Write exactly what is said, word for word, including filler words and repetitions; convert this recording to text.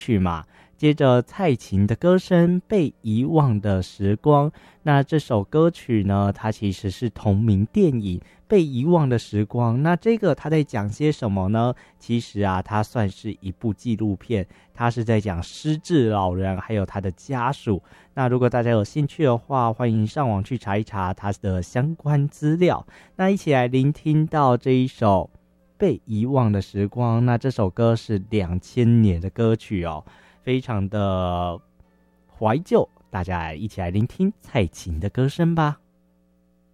曲嘛。接着蔡琴的歌声《被遗忘的时光》，那这首歌曲呢，它其实是同名电影《被遗忘的时光》。那这个它在讲些什么呢？其实啊，它算是一部纪录片，它是在讲失智老人还有他的家属。那如果大家有兴趣的话，欢迎上网去查一查它的相关资料。那一起来聆听到这一首《被遗忘的时光》。那这首歌是两千年的歌曲哦。非常的怀旧，大家一起来聆听蔡琴的歌声吧。